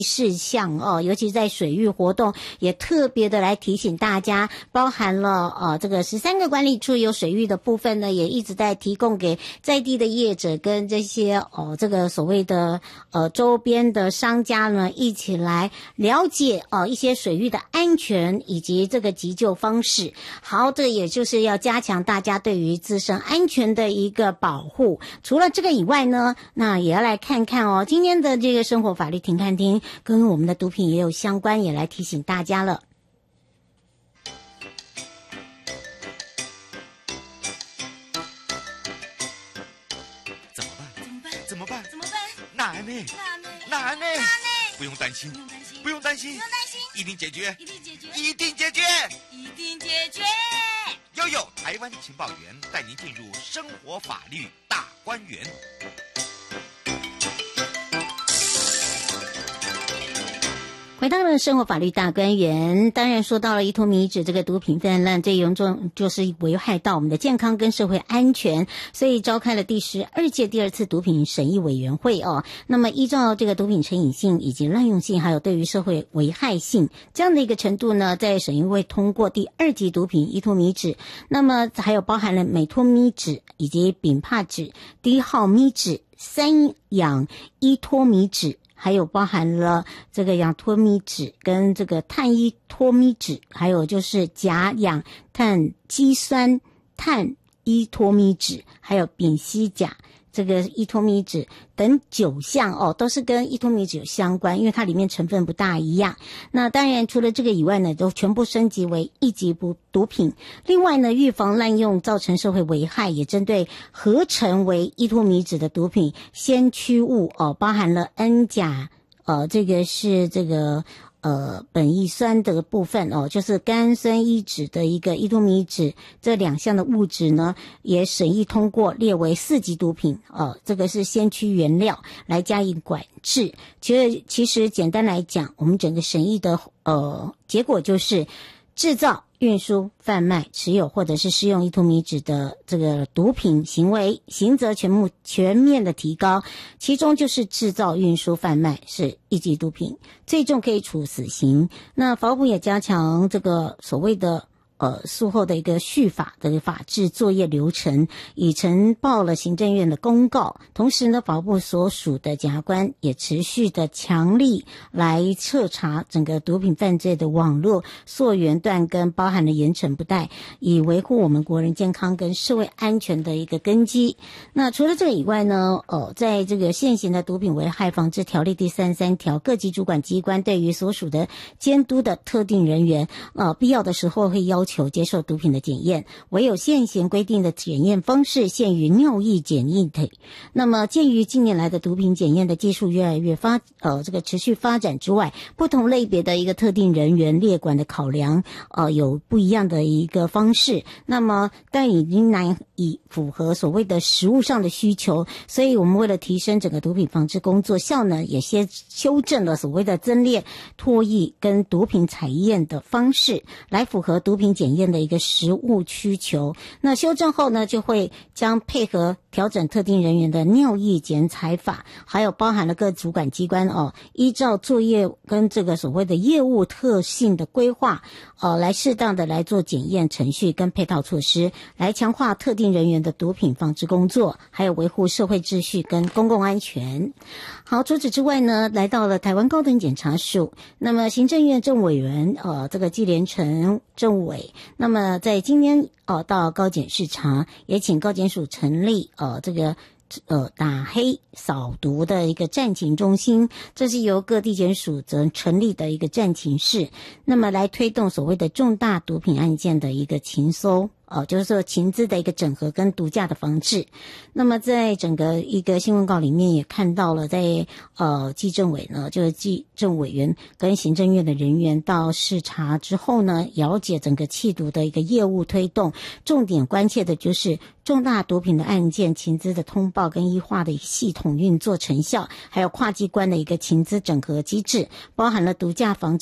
事项尤其在水域活动也特别的来提醒大家，包含了这个13个管理处有水域的部分呢，也一直在提供给在地的业者跟这些这个所谓的周边的商家呢，一起来了解一些水域的安全以及这个急救方式。好，这也就是要加强大家对于自身安全的一个保护。除了这个以外呢，那也要来看看今天的这个生活法律停看厅跟我们的毒品也有相关，也来提醒大家了。 怎么办？难呢？不用担心，一定解决。悠悠台湾情报员带您进入生活法律大观园。 回到了生活法律大观园，当然说到了依托米脂这个毒品泛滥，最严重就是危害到我们的健康跟社会安全，所以召开了第12届第2次毒品审议委员会那么依照这个毒品成瘾性以及滥用性，还有对于社会危害性这样的一个程度呢，在审议会通过第2级毒品依托米脂，那么还有包含了美托米脂以及丙帕脂、低号米脂、3氧依托米脂，还有包含了这个氧托米脂跟这个碳依托米脂，还有就是甲氧碳基酸碳依托米脂，还有丙烯甲这个依托米脂等9项都是跟依托米脂有相关，因为它里面成分不大一样。那当然除了这个以外呢，都全部升级为1级毒品。另外呢，预防滥用造成社会危害，也针对合成为依托米脂的毒品先驱物包含了N甲这个是这个苯乙酸的部分就是甘酸一酯的一个依托米脂，这2项的物质呢也审议通过列为4级毒品这个是先驱原料来加以管制。其实简单来讲，我们整个审议的结果就是制造、运输、贩卖、持有或者是施用依托米脂的这个毒品行为刑责全面的提高，其中就是制造、运输、贩卖是1级毒品，最重可以处死刑。那法务部也加强这个所谓的术后的一个续法的法制作业流程，已呈报了行政院的公告。同时呢，法务部所属的检察官也持续的强力来彻查整个毒品犯罪的网络溯源断根，包含了严惩不贷，以维护我们国人健康跟社会安全的一个根基。那除了这个以外呢，在这个现行的毒品危害防治条例第33条，各级主管机关对于所属的监督的特定人员必要的时候会要求接受毒品的检验，唯有现行规定的检验方式限于尿液检验体。那么鉴于近年来的毒品检验的技术越来越这个持续发展之外，不同类别的一个特定人员列管的考量有不一样的一个方式，那么但已经难以符合所谓的实务上的需求，所以我们为了提升整个毒品防治工作效能，也先修正了所谓的增列、脱液跟毒品采验的方式，来符合毒品检验的一个实务需求。那修正后呢，就会将配合调整特定人员的尿液检采法，还有包含了各主管机关依照作业跟这个所谓的业务特性的规划来适当的来做检验程序跟配套措施，来强化特定人员的毒品防治工作，还有维护社会秩序跟公共安全。好，除此之外呢，来到了台湾高等检察署，那么行政院政务委员这个纪连成政务委，那么在今天到高检视察，也请高检署成立这个打黑扫毒的一个战情中心，这是由各地检署则成立的一个战情室，那么来推动所谓的重大毒品案件的一个情搜就是说情资的一个整合跟毒驾的防治。那么在整个一个新闻稿里面也看到了，在纪政委呢，就是纪政委员跟行政院的人员到视察之后呢，了解整个缉毒的一个业务推动，重点关切的就是重大毒品的案件情资的通报跟医化的系统运作成效，还有跨机关的一个情资整合机制，包含了毒驾防治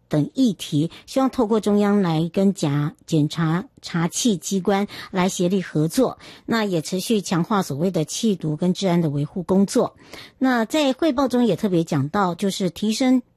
等议题，希望透过中央来跟检察查缉机关来协力合作，那也持续强化所谓的缉毒跟治安的维护工作。那在汇报中也特别讲到，就是提升